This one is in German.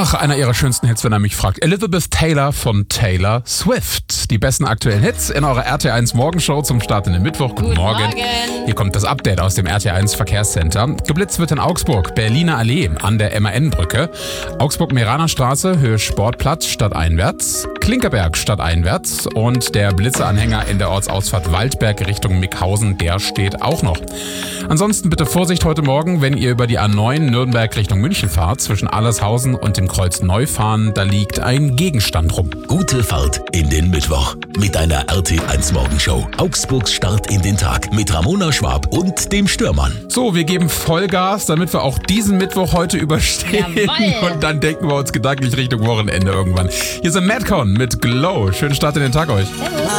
Ach, einer ihrer schönsten Hits, wenn er mich fragt. Elizabeth Taylor von Taylor Swift. Die besten aktuellen Hits in eurer RT1 Morgenshow zum Start in den Mittwoch. Guten Morgen. Hier kommt das Update aus dem RT1 Verkehrscenter. Geblitzt wird in Augsburg, Berliner Allee an der MAN-Brücke. Augsburg-Meraner Straße, Höhe Sportplatz stadteinwärts. Klinkerberg stadteinwärts. Und der Blitzeanhänger in der Ortsausfahrt Waldberg Richtung Mickhausen, der steht auch noch. Ansonsten bitte Vorsicht heute Morgen, wenn ihr über die A9 Nürnberg Richtung München fahrt. Zwischen Allershausen und dem Kreuz Neufahren, da liegt ein Gegenstand rum. Gute Fahrt in den Mittwoch mit deiner RT1 Morgenshow. Augsburgs Start in den Tag mit Ramona Schwab und dem Stürmann. So, wir geben Vollgas, damit wir auch diesen Mittwoch heute überstehen. Jawohl. Und dann denken wir uns gedanklich Richtung Wochenende irgendwann. Hier sind Madcon mit Glow. Schönen Start in den Tag euch. Servus.